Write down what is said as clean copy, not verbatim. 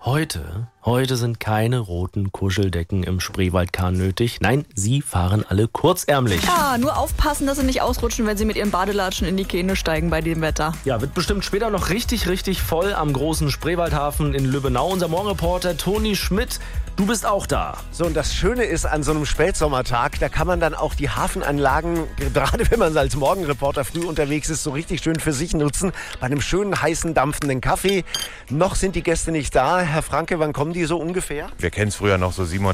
Heute sind keine roten Kuscheldecken im Spreewaldkahn nötig. Nein, sie fahren alle kurzärmlich. Ja, nur aufpassen, dass sie nicht ausrutschen, wenn sie mit ihren Badelatschen in die Kähne steigen bei dem Wetter. Ja, wird bestimmt später noch richtig voll am großen Spreewaldhafen in Lübbenau. Unser Morgenreporter Toni Schmidt, du bist auch da. So, und das Schöne ist an so einem Spätsommertag, da kann man dann auch die Hafenanlagen, gerade wenn man als Morgenreporter früh unterwegs ist, so richtig schön für sich nutzen. Bei einem schönen, heißen, dampfenden Kaffee. Noch sind die Gäste nicht da. Herr Franke, wann kommen die so ungefähr? Wir kennen es früher noch so 7:30